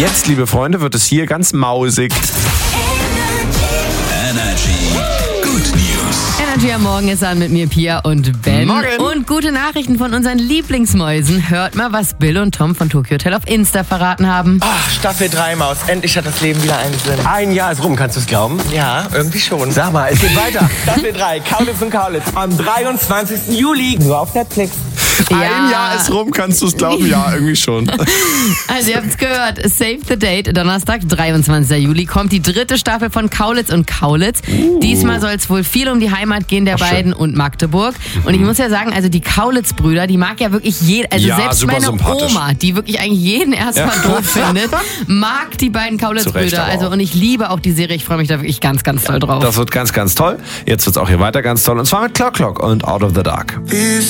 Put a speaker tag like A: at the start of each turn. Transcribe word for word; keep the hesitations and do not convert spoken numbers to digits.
A: Jetzt, liebe Freunde, wird es hier ganz mausig.
B: Energy. Good News.
C: Energy am Morgen ist an mit mir, Pia und Ben.
A: Morgen.
C: Und gute Nachrichten von unseren Lieblingsmäusen. Hört mal, was Bill und Tom von Tokyo Hotel auf Insta verraten haben.
D: Ach, Staffel drei, Maus. Endlich hat das Leben wieder einen Sinn.
E: Ein Jahr ist rum, kannst du es glauben?
D: Ja, irgendwie schon.
E: Sag mal, es geht weiter.
D: Staffel drei, Kaulitz und Kaulitz. Am dreiundzwanzigsten Juli. Nur auf Netflix.
A: Ein Jahr ist rum, kannst du es glauben? Ja, irgendwie schon.
C: Also ihr habt es gehört, Save the Date, Donnerstag, dreiundzwanzigsten Juli, kommt die dritte Staffel von Kaulitz und Kaulitz. Uh. Diesmal soll es wohl viel um die Heimat gehen der Ach, beiden schön. und Magdeburg. Mhm. Und ich muss ja sagen, also die Kaulitz-Brüder, die mag ja wirklich jeder, also
A: ja,
C: selbst meine Oma, die wirklich eigentlich jeden erstmal ja. doof findet, mag die beiden Kaulitz-Brüder. Also und ich liebe auch die Serie, ich freue mich da wirklich ganz, ganz toll drauf.
A: Das wird ganz, ganz toll. Jetzt wird es auch hier weiter ganz toll und zwar mit Clock Clock und Out of the Dark.